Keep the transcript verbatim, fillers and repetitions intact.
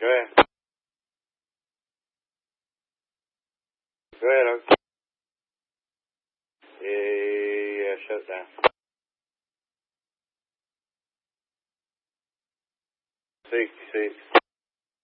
Go ahead. Go ahead, Oak. Yeah, yeah, shut down. sixty-six.